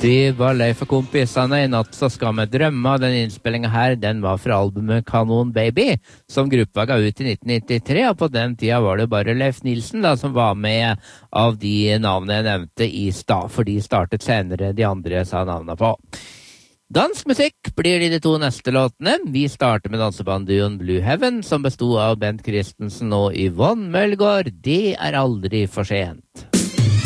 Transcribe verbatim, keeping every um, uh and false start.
Det var Leif og kompisene I natt så skal vi drømme. Den innspillingen her, den var fra albumet Kanon Baby, som gruppa ga ut I nitten nittitre, og på den tida var det bare Leif Nilsen da, som var med av de navnene jeg nevnte I stad, for de startet senere de andre sa navnene på. Dansk musikk blir det de to neste låtene. Vi starter med dansebandduoen Blue Heaven, som bestod av Bent Christensen og Yvonne Mølgaard. Det er aldri for sent.